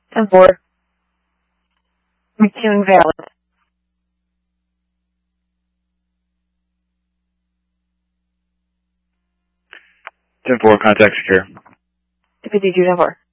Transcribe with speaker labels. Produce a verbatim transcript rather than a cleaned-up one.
Speaker 1: ten four. McCune valid.
Speaker 2: ten four, contact secure.
Speaker 1: fifty-two ten four.